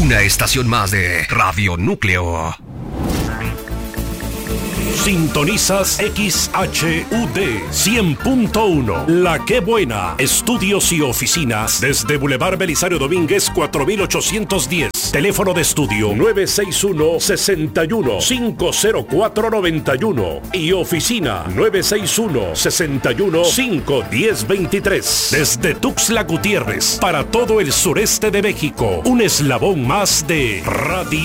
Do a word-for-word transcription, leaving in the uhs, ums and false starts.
Una estación más de Radio Núcleo. Sintonizas X H U D cien punto uno. La Qué Buena. Estudios y oficinas desde Boulevard Belisario Domínguez cuatro mil ochocientos diez. Teléfono de estudio nueve seis uno, seis uno, cinco cero cuatro, nueve uno y oficina nueve seis uno, seis uno, cinco uno cero, dos tres. Desde Tuxtla Gutiérrez para todo el sureste de México. Un eslabón más de Radio